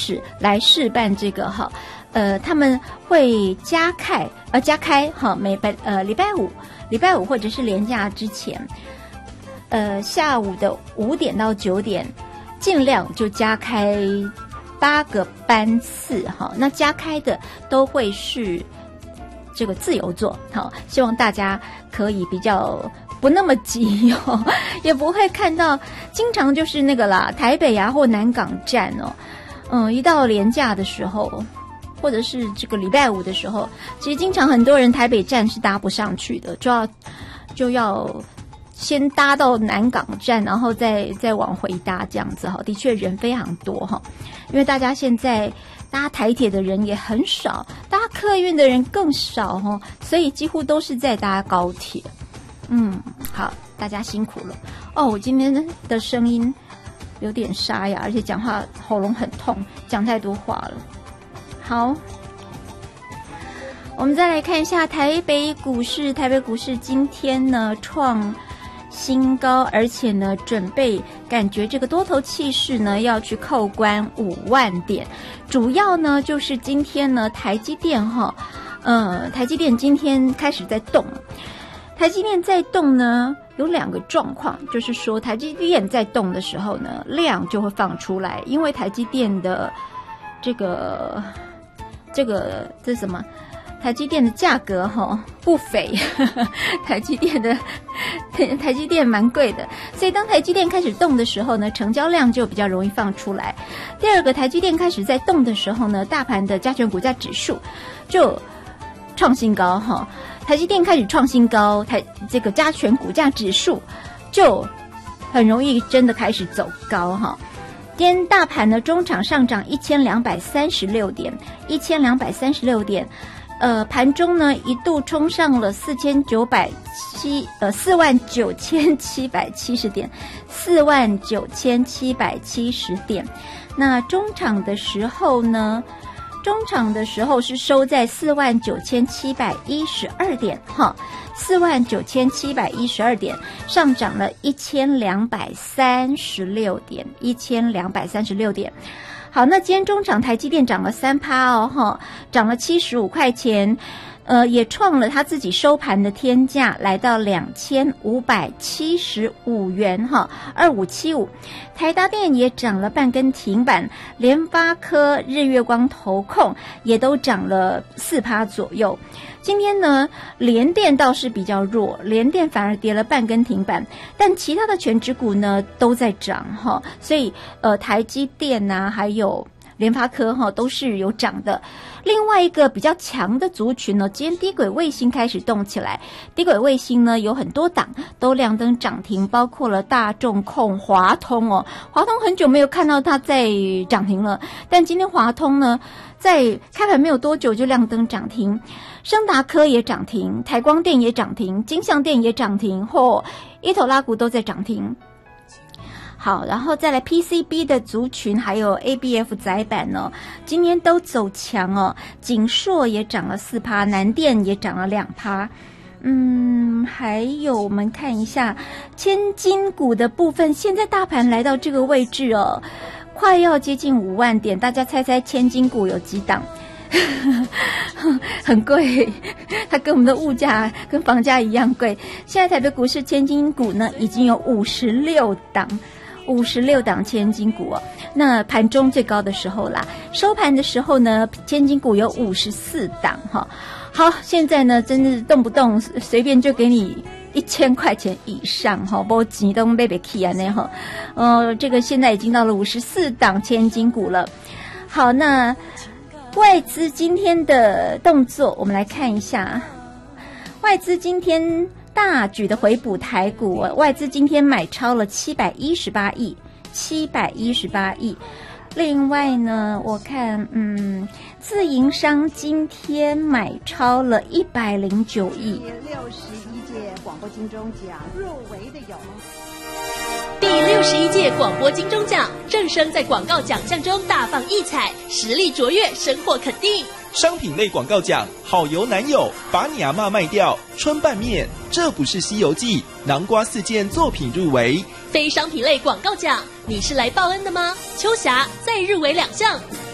始来试办这个哈，他们会加开哈，礼拜五或者是连假之前，下午的5点到9点，尽量就加开8个班次哈。那加开的都会是这个自由座，好，希望大家可以比较不那么急哦，也不会看到经常就是那个啦，台北啊或南港站哦，一到连假的时候，或者是这个礼拜五的时候，其实经常很多人台北站是搭不上去的，就要先搭到南港站，然后再往回搭这样子哈。的确人非常多哈，因为大家现在搭台铁的人也很少，搭客运的人更少哈，所以几乎都是在搭高铁。好，大家辛苦了哦。我今天的声音有点沙哑，而且讲话喉咙很痛，讲太多话了。好，我们再来看一下台北股市。台北股市今天呢创新高，而且呢准备感觉这个多头气势呢要去扣关5万点。主要呢就是今天呢台积电台积电今天开始在动。台积电在动呢有2个状况，就是说台积电在动的时候呢量就会放出来，因为台积电的这是什么？台积电的价格不菲，台积电蛮贵的，所以当台积电开始动的时候呢，成交量就比较容易放出来。第二个，台积电开始在动的时候呢，大盘的加权股价指数就创新高哈。台积电开始创新高，这个加权股价指数就很容易真的开始走高哈。今天大盘呢中场上涨1236点，1236点，盘中呢一度冲上了49770点，49770点。那中场的时候是收在49712点哈，49712点，上涨了1236点。好，那今天中场台积电涨了3%哦哈，涨了75块钱，也创了他自己收盘的天价，来到2575元哈，2575。台达电也涨了半根停板，联发科、日月光、投控也都涨了4%左右。今天呢，联电倒是比较弱，联电反而跌了半根停板，但其他的全指股呢都在涨哈，所以台积电啊，还有联发科都是有涨的。另外一个比较强的族群呢，今天低轨卫星开始动起来。低轨卫星呢有很多档都亮灯涨停，包括了大众控、华通哦。华通很久没有看到它在涨停了，但今天华通呢在开盘没有多久就亮灯涨停。升达科也涨停，台光电也涨停，金像电也涨停，一头拉股都在涨停。好，然后再来 PCB 的族群还有 ABF 载板呢，今天都走强哦。景硕也涨了4%，南电也涨了2%。还有我们看一下千金股的部分，现在大盘来到这个位置哦，快要接近5万点，大家猜猜千金股有几档？很贵，它跟我们的物价跟房价一样贵。现在台北股市千金股呢已经有56档千金股哦。那盘中最高的时候啦，收盘的时候呢，千金股有54档哈。好，现在呢真是动不动随便就给你1000块钱以上哈，不钱都买不起啊那哈。这个现在已经到了54档千金股了。好，那外资今天的动作，我们来看一下。外资今天大举的回补台股，外资今天买超了718亿。另外呢，我看自营商今天买超了109亿。 61届广播金钟奖入围的有第61届广播金钟奖，正声在广告奖项中大放异彩，实力卓越，深获肯定。 商品类广告奖，好油男友，把你阿嬷卖掉，春拌面，这不是西游记，南瓜4件作品入围。 非商品类广告奖，你是来报恩的吗？秋霞再入围2项。